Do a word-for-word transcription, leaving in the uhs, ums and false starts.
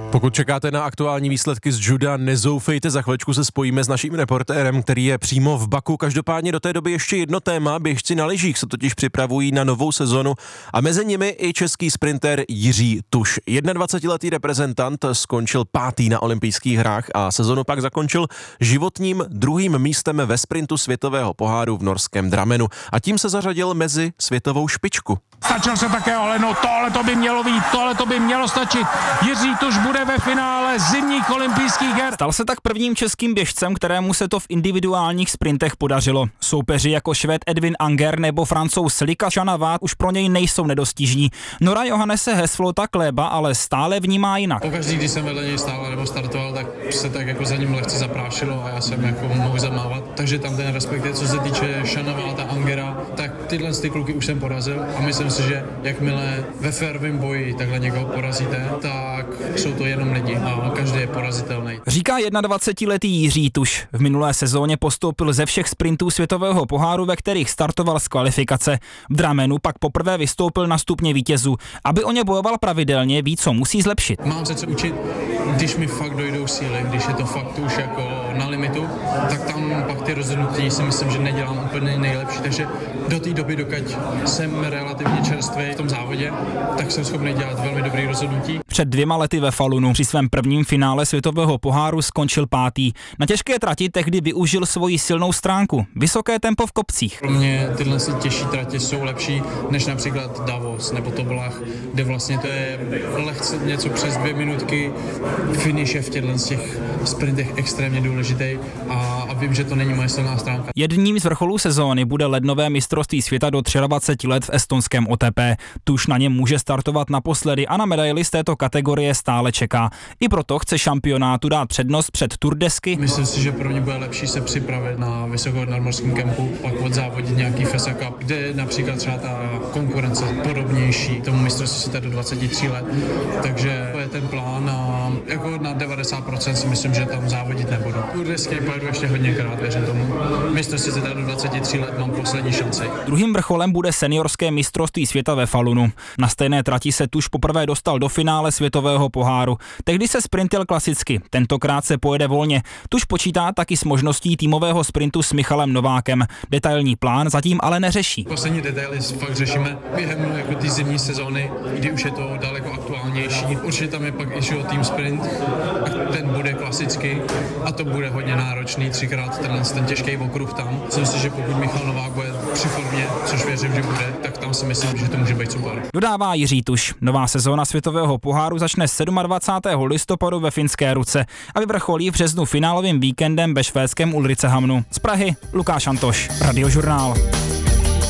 Pokud čekáte na aktuální výsledky z juda, nezoufejte, za chvíličku se spojíme s naším reportérem, který je přímo v Baku. Každopádně do té doby ještě jedno téma, běžci na lyžích se totiž připravují na novou sezonu a mezi nimi i český sprinter Jiří Tuš. dvacetiletý reprezentant skončil pátý na olympijských hrách a sezonu pak zakončil životním druhým místem ve sprintu světového poháru v norském Dramenu a tím se zařadil mezi světovou špičku. Stačil se také olehnout, tohle to by mělo být, tohle to by mělo stačit. Jiří Tuš bude ve finále zimních olympijských her. Stal se tak prvním českým běžcem, kterému se to v individuálních sprintech podařilo. Soupeři jako Švéd Edvin Anger nebo Francouz Lika Chanavát už pro něj nejsou nedostižní. Nora Johannese Hesflota Kleba ale stále vnímá jinak. Pokaždý, když jsem vedle něj stál nebo startoval, tak se tak jako za ním lehce zaprášilo a já jsem jako mohl zamávat. Takže tam ten respekt je, co se týče Chanaváta, Angera, tak tyhle ty kluky už jsem porazil a myslím si, že jakmile ve férovém boji takhle někoho porazíte, tak jsou to jenom lidi a každý je porazitelný. Říká dvacetiletý Jiří Tuš. V minulé sezóně postoupil ze všech sprintů světového poháru, ve kterých startoval z kvalifikace. V Dramenu pak poprvé vystoupil na stupně vítězů. Aby o ně bojoval pravidelně, ví, co musí zlepšit. Mám se co učit, když mi fakt dojdou síly, když je to fakt už jako na limitu, tak tam pak ty rozhodnutí si myslím, že nedělám úplně nejlepší. Takže do té doby, dokud jsem relativně čerstvý v tom závodě, tak jsem schopný dělat velmi dobrý rozhodnutí. Před dvěma lety ve Falunu při svém prvním finále světového poháru skončil pátý. Na těžké trati tehdy využil svoji silnou stránku. Vysoké tempo v kopcích. Pro mě tyhle těžší tratě jsou lepší než například Davos nebo Toblach, kde vlastně to je lehce něco přes dvě minutky. Finish je v těchto těch sprintech extrémně důležitý a, a vím, že to není moje silná stránka. Jedním z vrcholů sezóny bude lednové mistrovství světa do dvaceti tří let v estonském O T P. Tuž na něm může startovat naposledy a na medaili z této kategorie stále čeká. I proto chce šampionátu dát přednost před Tour desky. Myslím si, že pro mě bude lepší se připravit na vysokonadmořském kempu, pak odzávodit nějaký F S A Cup, kde je například třeba ta konkurence podobnější tomu mistrovství světa do dvaceti tří let. Takže to je ten plán a jako na devadesát procent si myslím, že tam závodit nebudu. Tour desky pojedu ještě hodněkrát, věřím tomu. Mistrovství světa do dvaceti tří let mám poslední šanci. Druhým vrcholem bude seniorské mistrovství světa ve Falunu. Na stejné trati se Tuš poprvé dostal do finále světového poháru. Tehdy se sprintil klasicky, tentokrát se pojede volně. Tuš počítá taky s možností týmového sprintu s Michalem Novákem. Detailní plán zatím ale neřeší. Poslední detaily fakt řešíme během jako té zimní sezóny, kdy už je to daleko aktuálnější. Určitě tam je pak ještě o tým sprint, ten bude klasický a to bude hodně náročný, třikrát tenhle ten těžký okruh tam. Myslím si, že pokud Michal Novák bude při formě, což věřím, že bude, tak tam si myslím, že to může být super. Dodává Jiří Tuš. Nová sezóna světového poháru začne dvacátého sedmého listopadu ve Finské Ruce a vyvrcholí v březnu finálovým víkendem ve švédském Ulricehamnu. Z Prahy Lukáš Antoš, Radiožurnál.